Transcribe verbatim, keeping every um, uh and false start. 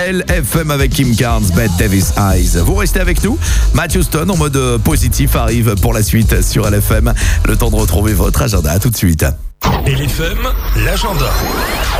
L F M avec Kim Carnes, Bette Davis Eyes. Vous restez avec nous. Matthew Stone en mode positif arrive pour la suite sur L F M. Le temps de retrouver votre agenda. À tout de suite. L F M, l'agenda.